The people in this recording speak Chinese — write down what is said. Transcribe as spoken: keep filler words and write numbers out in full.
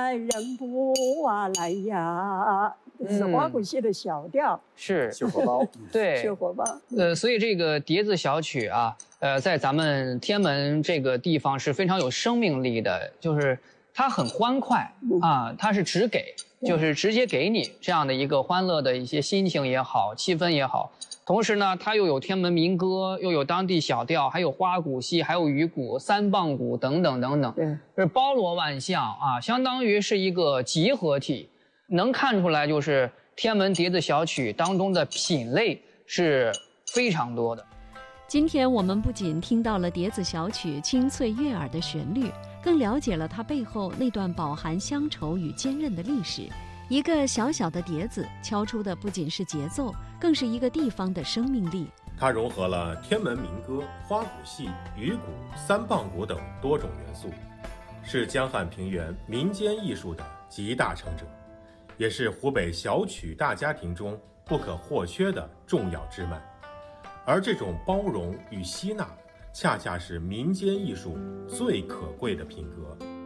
来人不啊来呀，是花鼓戏的小调， 是绣荷包， 对， 绣荷包。 呃，所以这个叠字小曲啊，呃，在咱们天安门这个地方是非常有生命力的，就是它很欢快啊，它是直给，就是直接给你这样的一个欢乐的一些心情也好，气氛也好。同时呢，它又有天安门民歌，又有当地小调，还有花鼓戏，还有鱼鼓、三棒鼓等等等等， 对， 是包罗万象啊，相当于是一个集合体。能看出来，就是天安门叠字小曲当中的品类是非常多的。 今天我们不仅听到了叠字小曲清脆悦耳的旋律，更了解了它背后那段饱含乡愁与坚韧的历史。一个小小的叠子敲出的不仅是节奏，更是一个地方的生命力。 它融合了天安门民歌、花鼓戏、鱼鼓、三棒鼓等多种元素，是江汉平原民间艺术的集大成者，也是湖北小曲大家庭中不可或缺的重要支脉。而这种包容与吸纳，恰恰是民间艺术最可贵的品格。